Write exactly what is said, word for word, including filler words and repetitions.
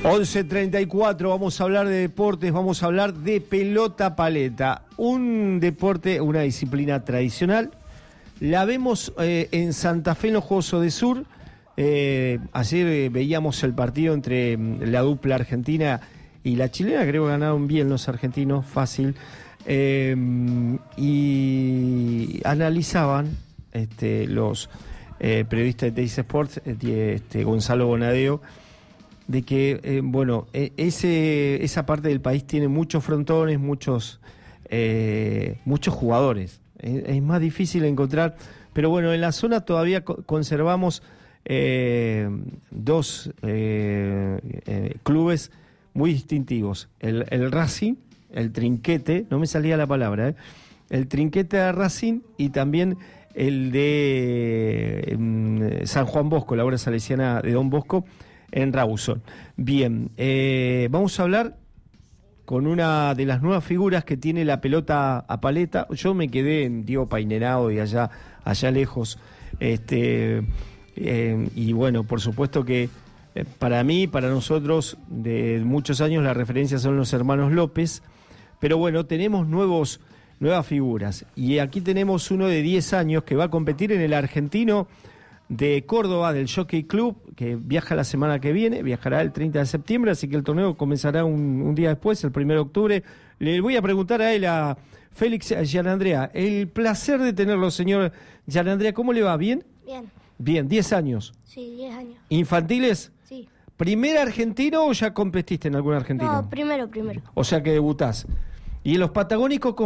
once treinta y cuatro, vamos a hablar de deportes, vamos a hablar de pelota paleta, un deporte, una disciplina tradicional. La vemos eh, en Santa Fe en los Juegos Odesur. Eh, ayer eh, veíamos el partido entre la dupla argentina y la chilena, creo que ganaron bien los argentinos, fácil. Eh, y analizaban este, los eh, periodistas de Teis Sports, este, Gonzalo Bonadeo, de que, eh, bueno, ese, esa parte del país tiene muchos frontones, muchos, eh, muchos jugadores. Es, es más difícil encontrar, pero bueno, en la zona todavía co- conservamos eh, dos eh, eh, clubes muy distintivos. El, el Racing, el Trinquete, no me salía la palabra, ¿eh? El Trinquete de Racing y también el de eh, San Juan Bosco, la obra salesiana de Don Bosco, en Rawson. Bien, eh, vamos a hablar con una de las nuevas figuras que tiene la pelota a paleta. Yo me quedé en Diego Painerado y allá, allá lejos. Este, eh, y bueno, por supuesto que eh, para mí, para nosotros, de muchos años, la referencia son los hermanos López. Pero bueno, tenemos nuevos, nuevas figuras. Y aquí tenemos uno de diez años que va a competir en el argentino de Córdoba, del Jockey Club, que viaja la semana que viene, viajará el treinta de septiembre, así que el torneo comenzará un, un día después, el primero de octubre. Le voy a preguntar a él, a Félix Gianandrea, el placer de tenerlo, señor Gianandrea, ¿cómo le va? ¿Bien? Bien. Bien, diez años. Sí, diez años. ¿Infantiles? Sí. ¿Primer argentino o ya competiste en algún argentino? No, primero, primero. O sea que debutás. ¿Y en los patagónicos